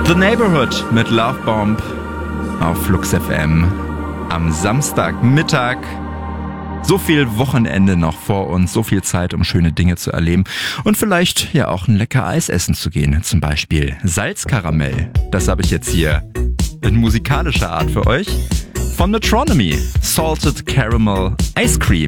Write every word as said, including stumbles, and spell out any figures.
The Neighborhood mit Love Bomb auf Flux F M am Samstagmittag. So viel Wochenende noch vor uns, so viel Zeit, um schöne Dinge zu erleben und vielleicht ja auch ein lecker Eis essen zu gehen. Zum Beispiel Salzkaramell. Das habe ich jetzt hier in musikalischer Art für euch. Von Metronomy. Salted Caramel Ice Cream.